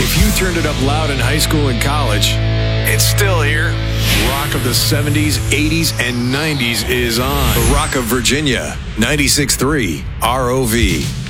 If you turned it up loud in high school and college, it's still here. Rock of the 70s, 80s, and 90s is on. The Rock of Virginia, 96.3 ROV.